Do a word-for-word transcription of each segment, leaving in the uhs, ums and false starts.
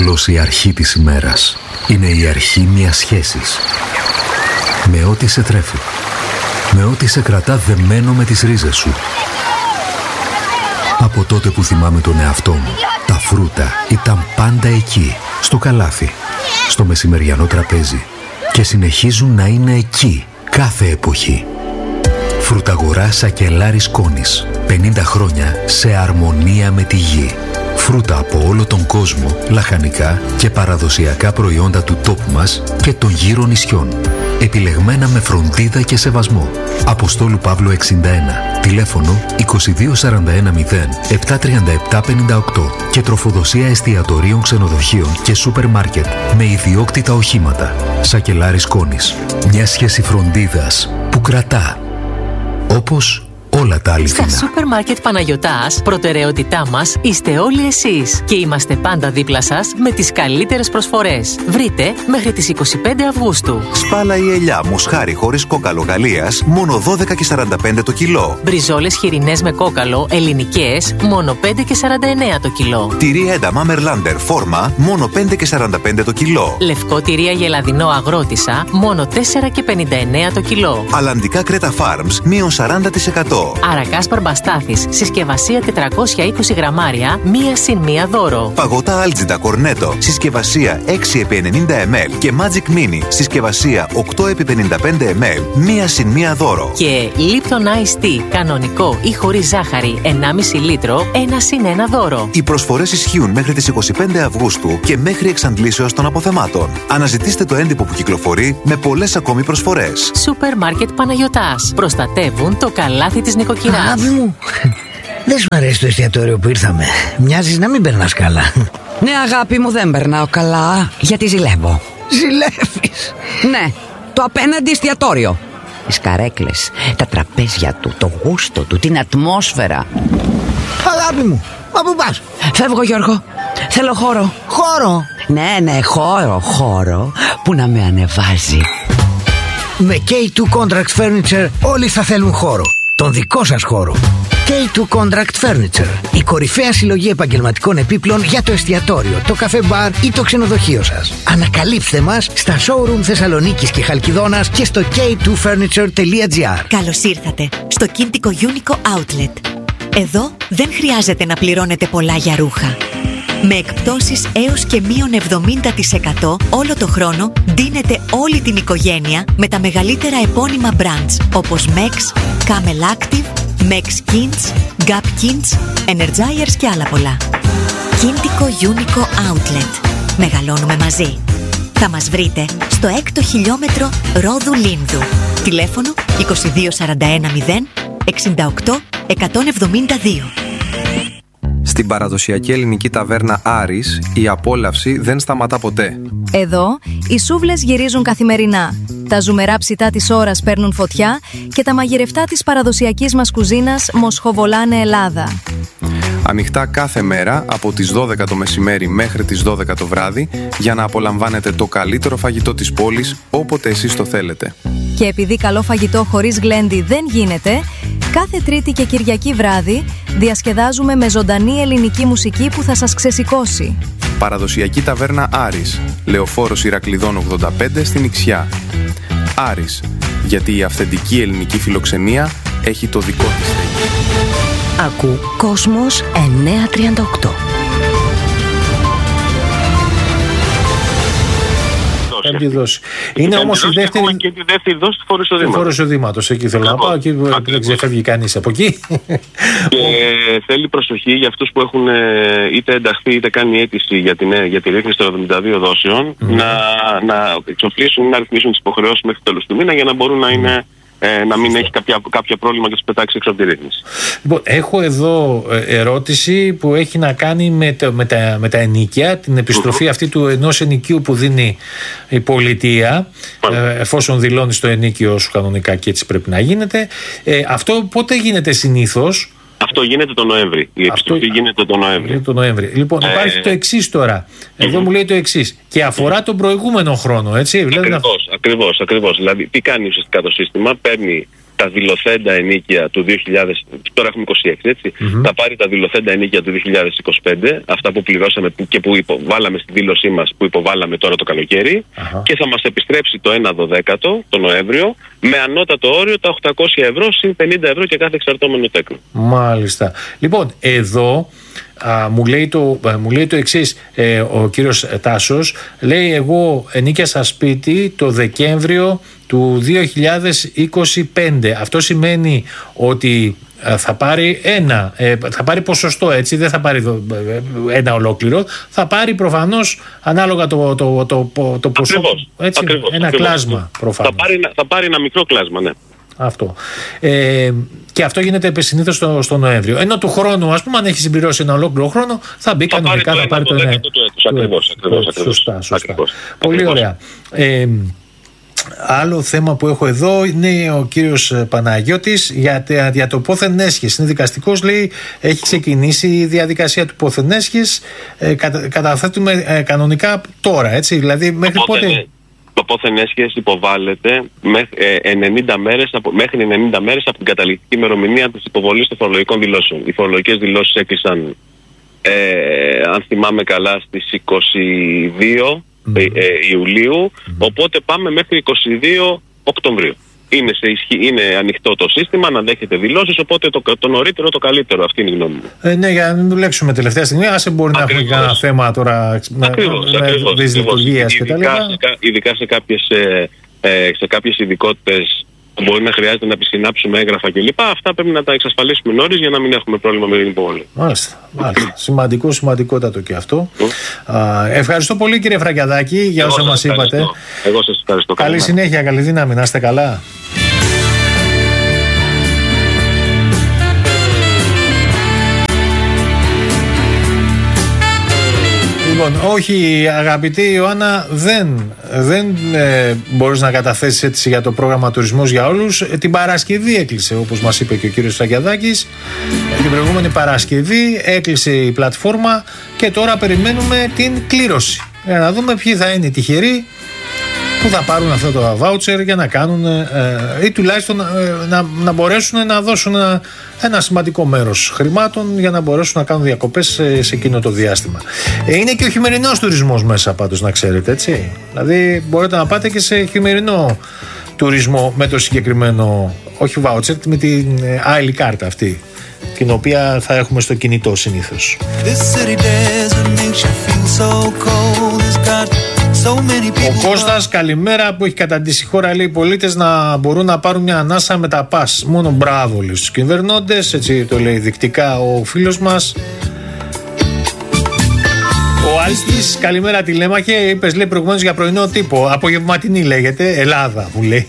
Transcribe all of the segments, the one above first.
Η αρχή της ημέρας είναι η αρχή μιας σχέσης. Με ό,τι σε τρέφει. Με ό,τι σε κρατά δεμένο με τις ρίζες σου. Από τότε που θυμάμαι τον εαυτό μου, τα φρούτα ήταν πάντα εκεί, στο καλάθι, στο μεσημεριανό τραπέζι. Και συνεχίζουν να είναι εκεί, κάθε εποχή. Φρουταγορά Σακελάρης Κόνης. πενήντα χρόνια σε αρμονία με τη γη. Φρούτα από όλο τον κόσμο, λαχανικά και παραδοσιακά προϊόντα του τόπου μας και των γύρω νησιών. Επιλεγμένα με φροντίδα και σεβασμό. Αποστόλου Παύλου εξήντα ένα. Τηλέφωνο είκοσι δύο σαράντα ένα μηδέν επτά τριάντα επτά πενήντα οκτώ και τροφοδοσία εστιατορίων, ξενοδοχείων και σούπερ μάρκετ με ιδιόκτητα οχήματα. Σακελάρης Κόνης. Μια σχέση φροντίδας που κρατά. Όπως όλα τα αληθινά. Στα σούπερ μάρκετ Παναγιωτάς, προτεραιότητά μας είστε όλοι εσείς και είμαστε πάντα δίπλα σας με τις καλύτερες προσφορές. Βρείτε μέχρι τις είκοσι πέντε Αυγούστου. Σπάλα η ελιά μοσχάρι χωρίς κόκαλο Γαλλίας, μόνο δώδεκα και σαράντα πέντε το κιλό. Μπριζόλες χοιρινές με κόκαλο ελληνικές, μόνο πέντε και σαράντα εννέα το κιλό. Τυρί ένταμα Μερλάντερ φόρμα, μόνο πέντε και σαράντα πέντε το κιλό. Λευκό τυρί αγελαδινό αγρότησα, μόνο τέσσερα και πενήντα εννέα το κιλό. Αλλαντικά Κρέτα Farms, μείον σαράντα τοις εκατό. Αρακάς Παρμπαστάθης, συσκευασία τετρακόσια είκοσι γραμμάρια, μία συν μία δώρο. Παγωτά Άλτζιντα Κορνέτο, συσκευασία έξι επί ενενήντα μιλιλίτρων και Magic Mini, συσκευασία οκτώ επί πενήντα πέντε μιλιλίτρων, μία συν μία δώρο. Και Lipton Ice Tea, κανονικό ή χωρίς ζάχαρη, ενάμιση λίτρο, ένα συν ένα δώρο. Οι προσφορές ισχύουν μέχρι τις είκοσι πέντε Αυγούστου και μέχρι εξαντλήσεως των αποθεμάτων. Αναζητήστε το έντυπο που κυκλοφορεί με πολλές ακόμη προσφορές. Σούπερ Μάρκετ Παναγιωτάς. Προστατεύουν το καλάθι της νοικοκυράς. Αγάπη μου, δεν σου αρέσει το εστιατόριο που ήρθαμε? Μοιάζεις να μην περνάς καλά. Ναι, αγάπη μου, δεν περνάω καλά, γιατί ζηλεύω. Ζηλεύεις? Ναι, το απέναντι εστιατόριο. Τις καρέκλες, τα τραπέζια του, το γούστο του, την ατμόσφαιρα. Αγάπη μου, μα πού πας? Φεύγω, Γιώργο. Θέλω χώρο. Χώρο? Ναι, ναι, χώρο, χώρο που να με ανεβάζει. Με κέι τού Contract Furniture όλοι θα θέλουν χώρο. Τον δικό σας χώρο. κέι τού Contract Furniture. Η κορυφαία συλλογή επαγγελματικών επίπλων για το εστιατόριο, το καφέ μπαρ ή το ξενοδοχείο σας. Ανακαλύψτε μας στα showroom Θεσσαλονίκης και Χαλκιδόνας και στο κέι τού φέρνιτσερ τελεία τζι άρ. Καλώς ήρθατε στο Κίντικο Unico Outlet. Εδώ δεν χρειάζεται να πληρώνετε πολλά για ρούχα. Με εκπτώσεις έως και μείον εβδομήντα τοις εκατό όλο το χρόνο ντύνετε όλη την οικογένεια με τα μεγαλύτερα επώνυμα brands όπως Mex, Camel Active, Mex Kins, Gap Kins, Energizers και άλλα πολλά. Κίντικο Unico Outlet. Μεγαλώνουμε μαζί. Θα μας βρείτε στο έκτο χιλιόμετρο Ρόδου Λίνδου. Τηλέφωνο είκοσι δύο σαράντα ένα μηδέν εξήντα οκτώ εκατόν εβδομήντα δύο. Στην παραδοσιακή ελληνική ταβέρνα Άρης, η απόλαυση δεν σταματά ποτέ. Εδώ, οι σούβλες γυρίζουν καθημερινά. Τα ζουμερά ψητά της ώρας παίρνουν φωτιά και τα μαγειρευτά της παραδοσιακής μας κουζίνας μοσχοβολάνε Ελλάδα. Ανοιχτά κάθε μέρα από τις δώδεκα το μεσημέρι μέχρι τις δώδεκα το βράδυ για να απολαμβάνετε το καλύτερο φαγητό της πόλης όποτε εσείς το θέλετε. Και επειδή καλό φαγητό χωρίς γλέντι δεν γίνεται, κάθε Τρίτη και Κυριακή βράδυ διασκεδάζουμε με ζωντανή ελληνική μουσική που θα σας ξεσηκώσει. Παραδοσιακή ταβέρνα Άρης, Λεωφόρος Ηρακλειδών ογδόντα πέντε στην Ιξιά. Άρης, γιατί η αυθεντική ελληνική φιλοξενία έχει το δικό της στέγη. Ακού Κόσμος εννιακόσια τριάντα οκτώ. Πέμπτη δόση. Είναι όμως η δεύτερη. Έχουμε και τη δεύτερη δόση του φόρου εισοδήματος. Του φόρου εισοδήματος. Εκεί θέλω να πάω. Εκεί δεν ξεφεύγει κανείς από εκεί. Και θέλει προσοχή για αυτούς που έχουν είτε ενταχθεί είτε κάνει αίτηση για, την, για τη ρύθμιση των εβδομήντα δύο δόσεων mm. να, να εξοφλήσουν ή να ρυθμίσουν τις υποχρεώσεις μέχρι το τέλος του μήνα για να μπορούν να είναι. Ε, να μην έχει κάποια, κάποια πρόβλημα και τους πετάξει έξω από τη ρύθμιση. Λοιπόν, έχω εδώ ερώτηση που έχει να κάνει με, το, με, τα, με τα ενοίκια, την επιστροφή mm-hmm. αυτή του ενός ενοικίου που δίνει η πολιτεία, mm-hmm. ε, εφόσον δηλώνει το ενίκιο σου κανονικά και έτσι πρέπει να γίνεται. Ε, αυτό πότε γίνεται συνήθως? Αυτό γίνεται το Νοέμβρη. Η επιστροφή Αυτό... γίνεται το Νοέμβρη. Γίνεται το Νοέμβρη. Λοιπόν, ε... υπάρχει το εξής τώρα. Εδώ mm-hmm. μου λέει το εξής. Και αφορά mm-hmm. τον προηγούμενο χρόνο, έτσι. Ακριβώς, ακριβώς, ακριβώς. Δηλαδή, τι κάνει ουσιαστικά το σύστημα? Παίρνει τα δηλωθέντα ενίκια του δύο χιλιάδες, τώρα έχουμε είκοσι έξι, έτσι, mm-hmm. θα πάρει τα δηλωθέντα ενίκια του δύο χιλιάδες είκοσι πέντε, αυτά που πληρώσαμε και που υποβάλαμε στη δήλωσή μας, που υποβάλαμε τώρα το καλοκαίρι, uh-huh. και θα μας επιστρέψει το ένα δωδέκατο το Νοέμβριο με ανώτατο όριο τα οκτακόσια ευρώ συν πενήντα ευρώ για κάθε εξαρτώμενο τέκνο. Μάλιστα. Λοιπόν, εδώ α, μου, λέει το, μου λέει το εξής ε, ο κύριος Τάσος, λέει εγώ ενίκιασα σπίτι το Δεκέμβριο του δύο χιλιάδες είκοσι πέντε. Αυτό σημαίνει ότι θα πάρει ένα, θα πάρει ποσοστό, έτσι, δεν θα πάρει ένα ολόκληρο, θα πάρει προφανώς ανάλογα το, το, το, το, το ποσό, ακριβώς, έτσι, ακριβώς, ένα ακριβώς. κλάσμα προφανώς. Θα πάρει, θα πάρει ένα μικρό κλάσμα, ναι. Αυτό. Ε, και αυτό γίνεται συνήθως στο, στο Νοέμβριο. Ενώ του χρόνου, ας πούμε, αν έχει συμπληρώσει ένα ολόκληρο χρόνο, θα μπει θα κανονικά, θα πάρει το ένα. Ακριβώς, ακριβώς. Σωστά, σωστά. Πολύ ωραία. Ε, Άλλο θέμα που έχω εδώ είναι ο κύριος Παναγιώτης για, για το πόθεν έσχες. Είναι δικαστικός, λέει, έχει ξεκινήσει η διαδικασία του πόθεν έσχες. Ε, κατα, καταθέτουμε ε, κανονικά τώρα, έτσι, δηλαδή μέχρι Οπότε, πότε... Το πόθεν έσχες υποβάλλεται μέχρι ενενήντα μέρες από, μέχρι ενενήντα μέρες από την καταληκτική ημερομηνία της υποβολής των φορολογικών δηλώσεων. Οι φορολογικές δηλώσεις έκλεισαν, ε, αν θυμάμαι καλά, στις είκοσι δύο Mm. Ε, ε, Ιουλίου, mm. οπότε πάμε μέχρι είκοσι δύο Οκτωβρίου. Είναι, σε ισχύ, είναι ανοιχτό το σύστημα, να δέχεται δηλώσεις, οπότε το, το νωρίτερο το καλύτερο, αυτή είναι η γνώμη μου. Ε, ναι, για να μην δουλέψουμε τελευταία στιγμή, άσε μπορεί ακριβώς. να έχουμε κανένα θέμα τώρα με δυσλειτουργίας κτλ. Ειδικά σε κάποιες, ε, ε, σε κάποιες ειδικότητες μπορεί να χρειάζεται να επισυνάψουμε έγγραφα κλπ. Αυτά πρέπει να τα εξασφαλίσουμε νωρίς για να μην έχουμε πρόβλημα με την υποβολή. Μάλιστα. μάλιστα. Σημαντικό, σημαντικότατο και αυτό. Mm. Α, ευχαριστώ πολύ, κύριε Φραγκιαδάκη, για όσα μας είπατε. Εγώ σας ευχαριστώ. Καλή καλά. συνέχεια, καλή δύναμη, να είστε καλά. Λοιπόν, όχι, αγαπητή Ιωάννα, δεν, δεν ε, μπορείς να καταθέσεις έτσι για το πρόγραμμα Τουρισμός για Όλους. Ε, την Παρασκευή έκλεισε, όπως μας είπε και ο κύριος Φραγκιαδάκης. Ε, την προηγούμενη Παρασκευή έκλεισε η πλατφόρμα και τώρα περιμένουμε την κλήρωση. Για να δούμε ποιοι θα είναι οι τυχεροί που θα πάρουν αυτό το βάουτσερ για να κάνουν ε, ή τουλάχιστον ε, να, να μπορέσουν να δώσουν ένα, ένα σημαντικό μέρος χρημάτων για να μπορέσουν να κάνουν διακοπές σε, σε εκείνο το διάστημα. Ε, είναι και ο χειμερινός τουρισμός μέσα, πάντως, να ξέρετε, έτσι. Δηλαδή μπορείτε να πάτε και σε χειμερινό τουρισμό με το συγκεκριμένο, όχι βάουτσερ, με την ε, άλλη κάρτα αυτή, την οποία θα έχουμε στο κινητό συνήθως. Ο Κώστας, καλημέρα, που έχει καταντήσει η χώρα, λέει, οι πολίτες να μπορούν να πάρουν μια ανάσα με τα πας. Μόνο μπράβο, λέει, στους κυβερνώντες, έτσι το λέει δεικτικά ο φίλος μας. Ο Άλκης, καλημέρα, τηλέμαχε, είπες, λέει, προηγουμένως για πρωινό τύπο. Απογευματινή λέγεται, Ελλάδα, που λέει.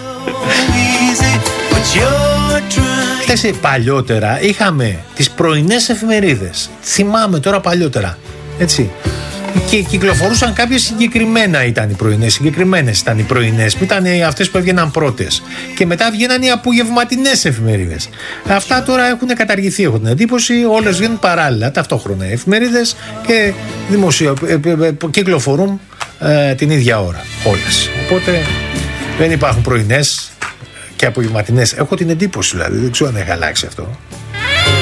Χθες παλιότερα είχαμε τις πρωινές εφημερίδες. Θυμάμαι τώρα παλιότερα, έτσι. Και κυκλοφορούσαν κάποιες συγκεκριμένα ήταν οι πρωινές, συγκεκριμένες ήταν οι πρωινές, που ήταν αυτές που έβγαιναν πρώτες. Και μετά βγαίναν οι απογευματινές εφημερίδες. Αυτά τώρα έχουν καταργηθεί, έχω την εντύπωση, όλες βγαίνουν παράλληλα, ταυτόχρονα. Οι εφημερίδες και δημοσιο... κυκλοφορούν ε, την ίδια ώρα, όλες. Οπότε δεν υπάρχουν πρωινές και απογευματινές. Έχω την εντύπωση, δηλαδή, δεν ξέρω αν έχει αλλάξει αυτό.